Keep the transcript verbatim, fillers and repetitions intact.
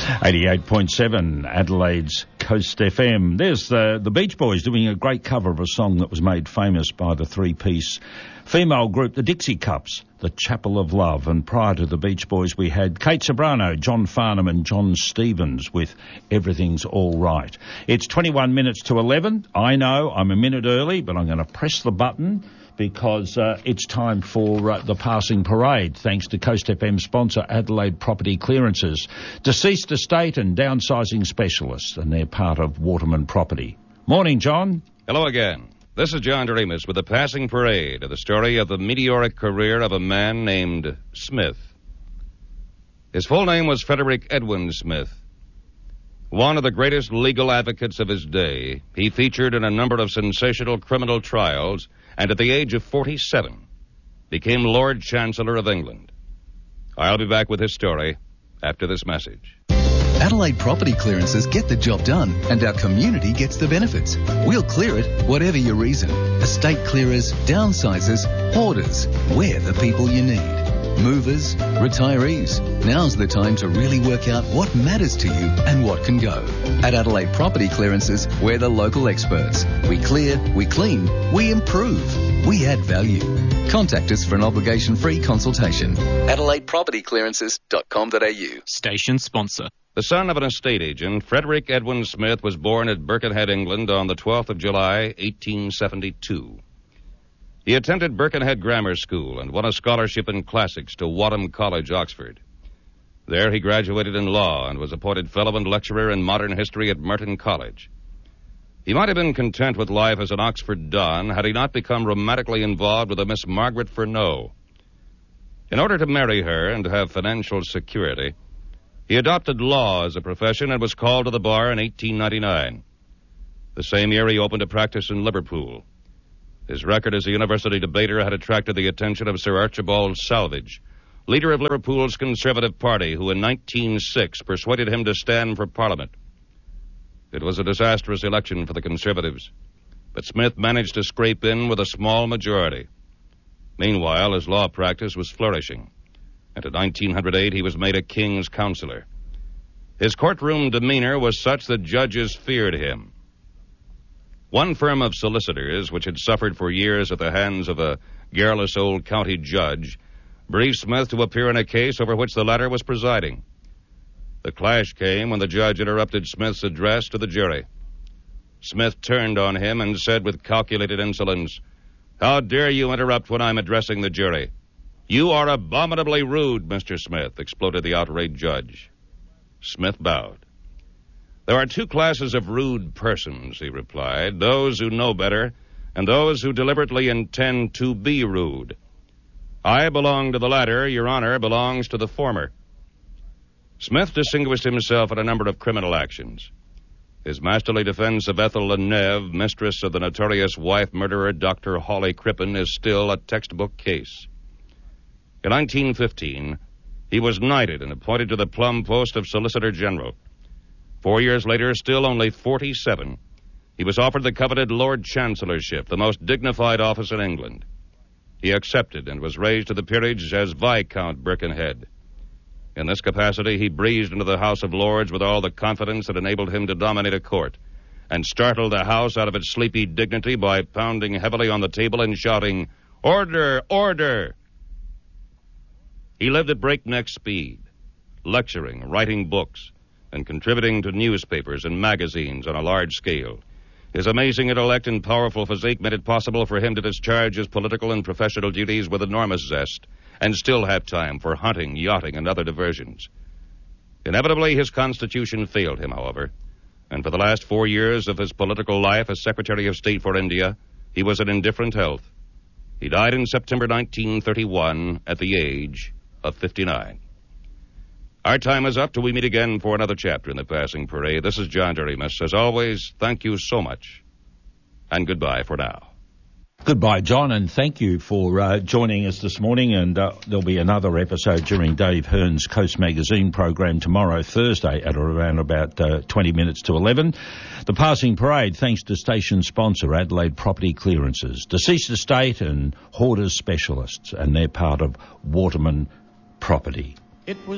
eighty-eight point seven, Adelaide's Coast F M. There's the, the Beach Boys doing a great cover of a song that was made famous by the three-piece female group, the Dixie Cups, The Chapel of Love. And prior to the Beach Boys, we had Kate Sobrano, John Farnham and John Stevens with Everything's All Right. It's twenty-one minutes to eleven. I know I'm a minute early, but I'm going to press the button because uh, it's time for uh, the passing parade, thanks to Coast F M sponsor Adelaide Property Clearances, deceased estate and downsizing specialists, and they're part of Waterman Property. Morning, John. Hello again. This is John Doremus with the passing parade of the story of the meteoric career of a man named Smith. His full name was Frederick Edwin Smith. One of the greatest legal advocates of his day, he featured in a number of sensational criminal trials, and at the age of forty-seven, became Lord Chancellor of England. I'll be back with his story after this message. Adelaide Property Clearances get the job done, and our community gets the benefits. We'll clear it, whatever your reason. Estate clearers, downsizers, hoarders. We're the people you need. Movers, retirees. Now's the time to really work out what matters to you and what can go. At Adelaide Property Clearances, we're the local experts. We clear, we clean, we improve, we add value. Contact us for an obligation-free consultation. Adelaide Property Clearances dot com dot a u. Station sponsor. The son of an estate agent, Frederick Edwin Smith was born at Birkenhead, England on the twelfth of July, eighteen seventy-two. He attended Birkenhead Grammar School and won a scholarship in classics to Wadham College, Oxford. There he graduated in law and was appointed fellow and lecturer in modern history at Merton College. He might have been content with life as an Oxford don had he not become romantically involved with a Miss Margaret Furneaux. In order to marry her and to have financial security, he adopted law as a profession and was called to the bar in eighteen ninety-nine. The same year he opened a practice in Liverpool. His record as a university debater had attracted the attention of Sir Archibald Salvage, leader of Liverpool's Conservative Party, who in nineteen oh six persuaded him to stand for Parliament. It was a disastrous election for the Conservatives, but Smith managed to scrape in with a small majority. Meanwhile, his law practice was flourishing, and in nineteen oh eight he was made a King's Counsellor. His courtroom demeanor was such that judges feared him. One firm of solicitors, which had suffered for years at the hands of a garrulous old county judge, briefed Smith to appear in a case over which the latter was presiding. The clash came when the judge interrupted Smith's address to the jury. Smith turned on him and said with calculated insolence, "How dare you interrupt when I'm addressing the jury?" "You are abominably rude, Mister Smith," exploded the outraged judge. Smith bowed. "There are two classes of rude persons," he replied, "those who know better and those who deliberately intend to be rude. I belong to the latter. Your Honor belongs to the former." Smith distinguished himself in a number of criminal actions. His masterly defense of Ethel Leneve, mistress of the notorious wife murderer Doctor Hawley Crippen, is still a textbook case. In nineteen fifteen, he was knighted and appointed to the plum post of Solicitor General. Four years later, still only forty-seven, he was offered the coveted Lord Chancellorship, the most dignified office in England. He accepted and was raised to the peerage as Viscount Birkenhead. In this capacity, he breezed into the House of Lords with all the confidence that enabled him to dominate a court, and startled the House out of its sleepy dignity by pounding heavily on the table and shouting, "Order! Order!" He lived at breakneck speed, lecturing, writing books, and contributing to newspapers and magazines on a large scale. His amazing intellect and powerful physique made it possible for him to discharge his political and professional duties with enormous zest, and still have time for hunting, yachting, and other diversions. Inevitably, his constitution failed him, however, and for the last four years of his political life as Secretary of State for India, he was in indifferent health. He died in September nineteen thirty-one at the age of fifty-nine. Our time is up till we meet again for another chapter in the Passing Parade. This is John Doremus. As always, thank you so much, and goodbye for now. Goodbye, John, and thank you for uh, joining us this morning. And uh, there'll be another episode during Dave Hearn's Coast Magazine program tomorrow, Thursday, at around about uh, twenty minutes to eleven. The Passing Parade, thanks to station sponsor Adelaide Property Clearances, deceased estate and hoarders specialists, and they're part of Waterman Property. It was